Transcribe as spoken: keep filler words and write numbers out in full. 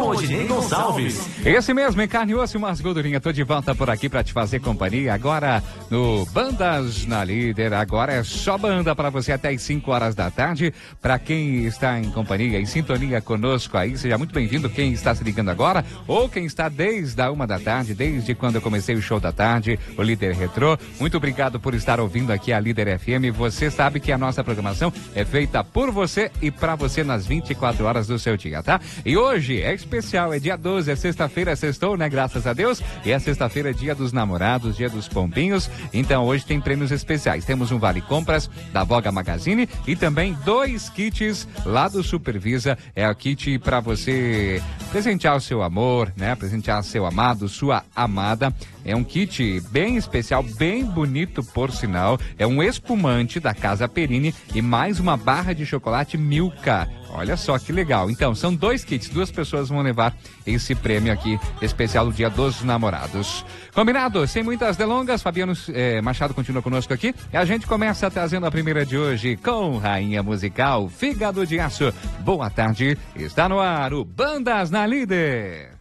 com Odinei Gonçalves. Esse mesmo, em carne e osso e umas gordurinhas. Tô de volta por aqui pra te fazer companhia. Agora no Bandas na Líder. Agora é só banda pra você até as cinco horas da tarde. Pra quem está em companhia, em sintonia conosco aí, seja muito bem-vindo. Quem está se ligando agora ou quem está desde a uma da tarde, desde quando eu comecei o show da tarde, o Líder Retrô. Muito obrigado por estar ouvindo aqui a Líder F M. Você sabe que a nossa programação é feita por você e pra você nas vinte e quatro horas do seu dia, tá? E hoje é especial, é dia doze, é sexta-feira, sextou, né? Graças a Deus. E é sexta-feira, dia dos namorados, dia dos pombinhos. Então hoje tem prêmios especiais. Temos um Vale Compras da Voga Magazine e também dois kits lá do Supervisa. É o kit para você presentear o seu amor, né? Presentear seu amado, sua amada. É um kit bem especial, bem bonito por sinal. É um espumante da Casa Perini e mais uma barra de chocolate Milka. Olha só que legal. Então, são dois kits, duas pessoas vão levar esse prêmio aqui, especial do Dia dos Namorados. Combinado? Sem muitas delongas, Fabiano eh, Machado continua conosco aqui. E a gente começa trazendo a primeira de hoje com Rainha Musical, Fígado de Aço. Boa tarde, está no ar o Bandas na Líder.